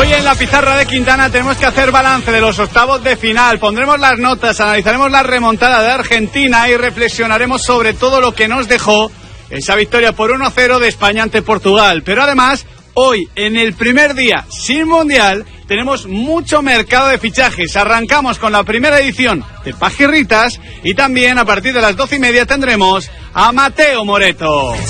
Hoy en la pizarra de Quintana tenemos que hacer balance de los octavos de final. Pondremos las notas, analizaremos la remontada de Argentina y reflexionaremos sobre todo lo que nos dejó esa victoria por 1-0 de España ante Portugal. Pero además, hoy, en el primer día sin Mundial, tenemos mucho mercado de fichajes. Arrancamos con la primera edición de Pajirritas y también a partir de las 12:30 tendremos a Mateo Moreto.